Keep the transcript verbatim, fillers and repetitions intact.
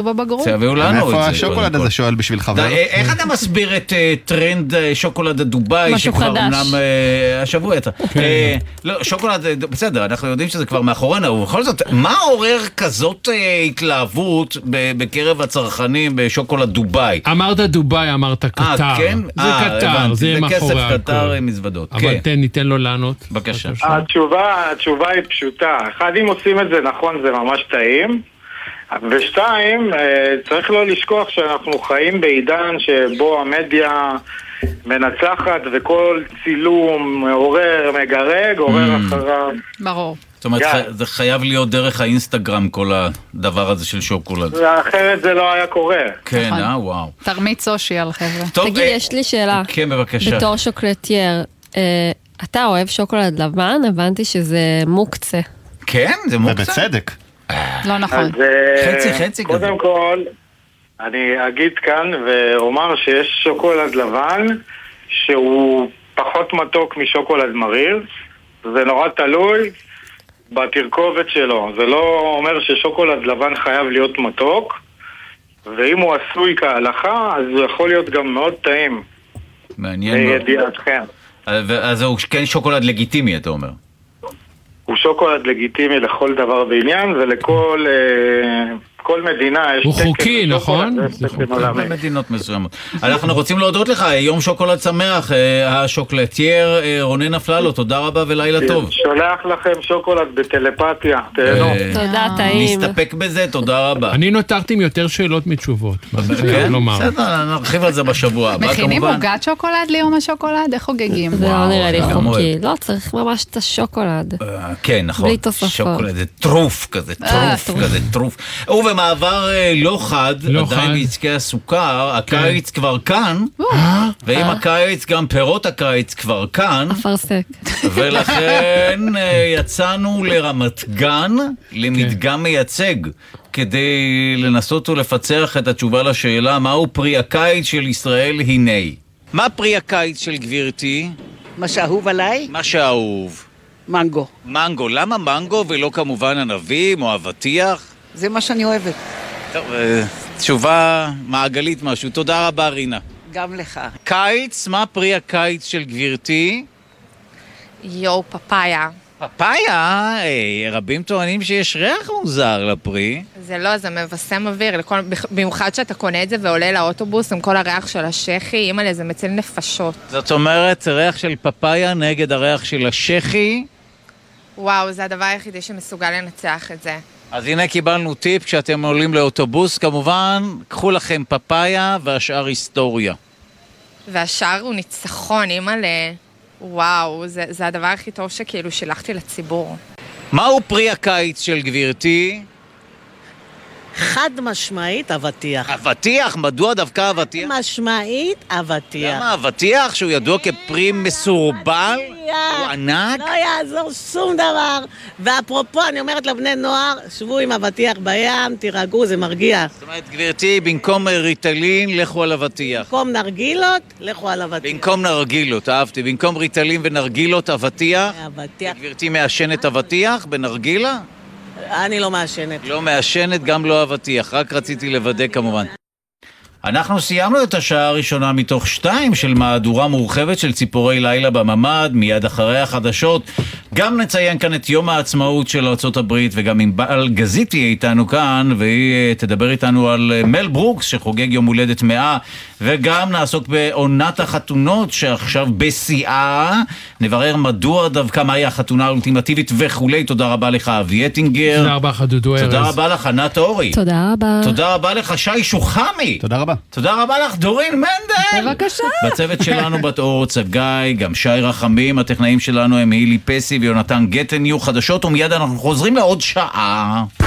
בבגרות. תביאו לנו את זה. איפה השוקולד הזה שואל בשביל חבר? איך אתה מסביר את טרנד שוקולד הדובאי, שכבר אמנם השבוע יצא? לא, שוקולד, בסדר, אנחנו יודעים שזה כבר מאחורינו, ובכל זאת, מה עורר כזאת התלהבות בקרב הצרכנים בשוקולד דובאי? אמרת דובאי, אמרת קטר. אה, כן? זה קטר, זה מאחורי הכל. זה כסף קטר עם מזוודות. אבל תן, ניתן לו לענות. בבקשה. התשובה, התשובה היא פשוטה. אחד, אם עושים את זה נכון, זה ממש טעים. ושתיים, צריך לא לשכוח שאנחנו חיים בעידן שבו המדיה מנצחת וכל צילום עורר, מגרג, עורר אחריו. ברור. זאת אומרת, זה חייב להיות דרך האינסטגרם כל הדבר הזה של שוקולד. אחרת זה לא היה קורה. כן, אה, וואו. תרמית סושיאל, חבר'ה. תגיד, יש לי שאלה. כן, בבקשה. בתור שוקולטייר, אתה אוהב שוקולד לבן? הבנתי שזה מוקצה. כן, זה מוקצה. ובצדק. לא נכון. חצי, חצי כזה. קודם כל, אני אגיד כאן ואומר שיש שוקולד לבן שהוא פחות מתוק משוקולד מריר. זה נורא תלוי בתרכובת שלו. זה לא אומר ששוקולד לבן חייב להיות מתוק, ואם הוא עשוי כהלכה, אז הוא יכול להיות גם מאוד טעים. מעניין. לידיעתכם. אז הוא כן שוקולד לגיטימי, אתה אומר. הוא שוקולד לגיטימי לכל דבר בעניין, ולכל כל מדינה יש הוא חוקי, נכון? במדינות מסוימות. אנחנו רוצים להודות לך, יום שוקולד שמח, השוקולטייר רונן אפללו, תודה רבה ולילה טוב. שולח לכם שוקולד בטלפתיה, תהנו. תודה, טעים. נסתפק בזה, תודה רבה. אני נותרתי עם יותר שאלות מתשובות. כן? בסדר, נרחיב על זה בשבוע הבא. מכינים עוגת שוקולד ליום השוקולד? איך חוגגים? זה לא נראה לי חוקי. לא, צריך ממש את השוקולד. כן, נכון. בלי תוספות. שוקולד, זה טרוף כזה, טרוף כזה, טרוף. ובמעבר לא חד, עדיין בעסקי הסוכר, הקיץ כבר כאן, ואם הקיץ, גם פירות הקיץ כבר כאן, אפרסק. ולכן יצאנו לרמת גן, למדגם מייצג, כדי לנסות ולפצח את התשובה לשאלה, מהו פרי הקיץ של ישראל? הנה. מה פרי הקיץ של גבירתי? מה שאהוב עליי? מה שאהוב. מנגו. מנגו. למה מנגו ולא כמובן ענבים או אבטיח? זה מה שאני אוהבת. טוב, תשובה מעגלית משהו. תודה רבה, רינה. גם לך. קיץ, מה פרי הקיץ של גבירתי? יו, פפאיה. פפאיה? רבים טוענים שיש ריח מוזר לפרי. זה לא, זה מבשם אוויר. לכל, במיוחד שאתה קונה את זה ועולה לאוטובוס עם כל הריח של השכי, אימא'לה, זה מציל נפשות. זאת אומרת, ריח של פפאיה נגד הריח של השכי? וואו, זה הדבר היחידי שמסוגל לנצח את זה. אז הנה קיבלנו טיפ, כשאתם עולים לאוטובוס, כמובן, קחו לכם פפאיה והשאר היסטוריה. והשאר הוא ניצחון, אימא'לה. וואו, זה, זה הדבר הכי טוב שכאילו שילחתי לציבור. מהו פרי הקיץ של גבירתי? חד משמעית אבטיח. אבטיח? מדוע דווקא אבטיח? משמעית אבטיח. למה אבטיח שהוא ידוע כפרי מסורבל? הוא ענק? לא יעזור שום דבר. ואפרופו, אני אומרת לבני נוער, שבו עם אבטיח בים, תירגעו, זה מרגיע. זאת אומרת, גבירתי, במקום ריטלין, לכו על אבטיח. במקום נרגילות, לכו על אבטיח. במקום נרגילות, אהבתי. במקום ריטלין ונרגילות, אבטיח. אבטיח. גבירתי מעשנת אבטיח בנרגילה? אני לא מעשנת. לא מעשנת, גם לא אבטיח. רק רציתי לוודא כמובן. אנחנו סיימנו את השעה הראשונה מתוך שתיים של מהדורה מורחבת של ציפורי לילה בממד, מיד אחרי החדשות. גם נציין כאן את יום העצמאות של ארצות הברית, וגם עם בעל גזיתי איתנו כאן, והיא תדבר איתנו על מל ברוקס שחוגג יום הולדת מאה, וגם נעסוק בעונת החתונות שעכשיו בשיאה. נברר מדוע דווקא מהי החתונה האולטימטיבית וכולי. תודה רבה לך אבי אטינגר. תודה רבה לך דודו ארז. תודה רבה לך ענת אורי. תודה רבה. תודה רבה לך שי שוחמי. תודה רבה. תודה רבה לך דורין מנדל. בבקשה. בצוות שלנו בת אור צגאי, גם שי רחמים, הטכנאים שלנו הם הילי פסי ויונתן גטניו. חדשות ומיד אנחנו חוזרים לעוד שעה.